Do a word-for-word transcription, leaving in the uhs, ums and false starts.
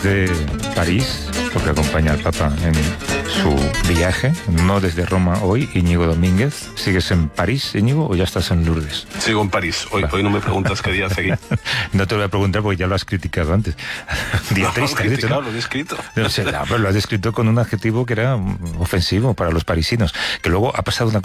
de París, porque acompaña al Papa en su viaje, no desde Roma hoy. Íñigo Domínguez, ¿sigues en París, Íñigo, o ya estás en Lourdes? Sigo en París. Hoy, hoy no me preguntas qué día hace aquí. No te lo voy a preguntar porque ya lo has criticado antes. Día No, triste, has dicho, ¿no? lo he escrito. No sé, no, pero lo has descrito con un adjetivo que era ofensivo para los parisinos, que luego ha pasado una